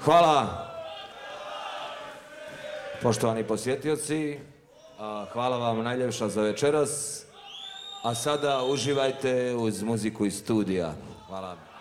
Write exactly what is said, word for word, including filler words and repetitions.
Hvala. Poštovani posjetioci, hvala vam najljepša za večeras. A sada uživajte uz muziku iz studija. Hvala.